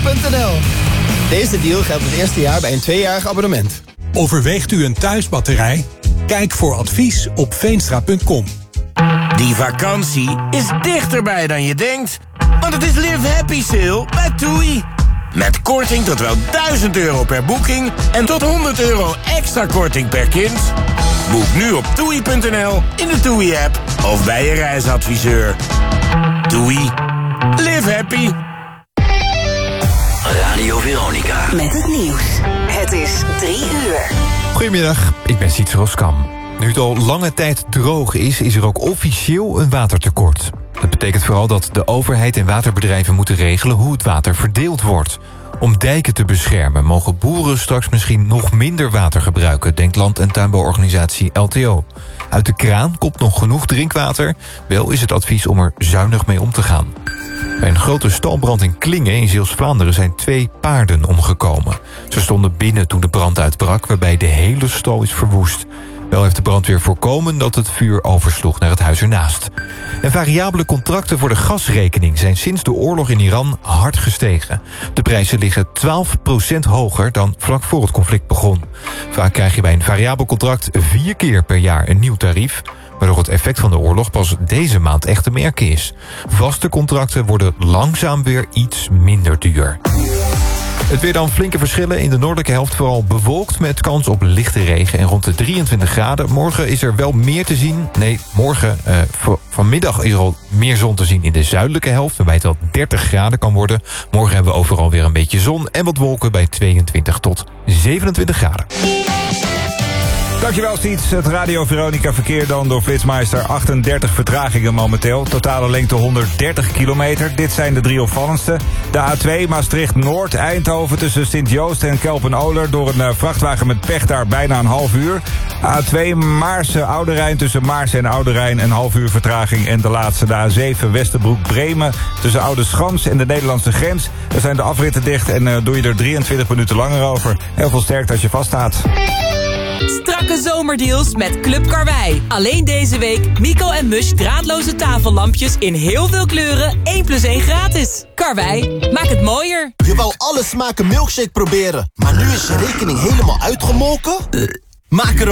Ziggo.nl. Deze deal geldt het eerste jaar bij een 2-jarig abonnement. Overweegt u een thuisbatterij? Kijk voor advies op veenstra.com. Die vakantie is dichterbij dan je denkt. Want het is Live Happy Sale bij TUI. Met korting tot wel €1000 per boeking en tot €100 extra korting per kind. Boek nu op TUI.nl, in de TUI-app of bij je reisadviseur. TUI. Live happy. Radio Veronica. Met het nieuws. Het is 3:00. Goedemiddag, ik ben Siets Roskam. Nu het al lange tijd droog is er ook officieel een watertekort. Dat betekent vooral dat de overheid en waterbedrijven moeten regelen hoe het water verdeeld wordt. Om dijken te beschermen mogen boeren straks misschien nog minder water gebruiken, denkt land- en tuinbouworganisatie LTO. Uit de kraan komt nog genoeg drinkwater, wel is het advies om er zuinig mee om te gaan. Bij een grote stalbrand in Klingen in Zeeuws-Vlaanderen zijn 2 paarden omgekomen. Ze stonden binnen toen de brand uitbrak, waarbij de hele stal is verwoest. Wel heeft de brandweer voorkomen dat het vuur oversloeg naar het huis ernaast. En variabele contracten voor de gasrekening zijn sinds de oorlog in Iran hard gestegen. De prijzen liggen 12% hoger dan vlak voor het conflict begon. Vaak krijg je bij een variabel contract 4 keer per jaar een nieuw tarief, waardoor het effect van de oorlog pas deze maand echt te merken is. Vaste contracten worden langzaam weer iets minder duur. Het weer dan flinke verschillen. In de noordelijke helft vooral bewolkt met kans op lichte regen en rond de 23 graden. Morgen is er wel meer te zien. Nee, morgen vanmiddag is er al meer zon te zien in de zuidelijke helft, waarbij het wel 30 graden kan worden. Morgen hebben we overal weer een beetje zon en wat wolken bij 22 tot 27 graden. Dankjewel, Stiets. Het Radio Veronica verkeer dan door Flitsmeister. 38 vertragingen momenteel. Totale lengte 130 kilometer. Dit zijn de 3 opvallendste. De A2 Maastricht-Noord, Eindhoven tussen Sint-Joost en Kelpen-Oler. Door een vrachtwagen met pech daar bijna een half uur. A2 Maarsen-Oude Rijn tussen Maarsen en Oude Rijn een half uur vertraging. En de laatste, de A7 Westerbroek-Bremen tussen Oude Schans en de Nederlandse grens. Daar zijn de afritten dicht en doe je er 23 minuten langer over. Heel veel sterkte als je vaststaat. Strakke zomerdeals met Club Karwei. Alleen deze week Mico en Mush draadloze tafellampjes in heel veel kleuren. 1 + 1 gratis. Karwei, maak het mooier. Je wou alle smaken milkshake proberen, maar nu is je rekening helemaal uitgemolken? Maak er een